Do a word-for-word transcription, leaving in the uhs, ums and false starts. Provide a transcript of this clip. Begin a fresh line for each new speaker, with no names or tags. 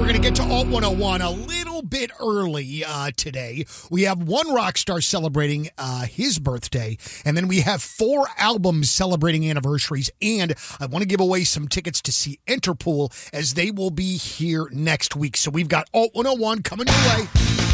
We're going to get to Alt one oh one a little bit early uh, today. We have one rock star celebrating uh, his birthday, and then we have four albums celebrating anniversaries, and I want to give away some tickets to see Interpol as they will be here next week. So we've got Alt one oh one coming your way.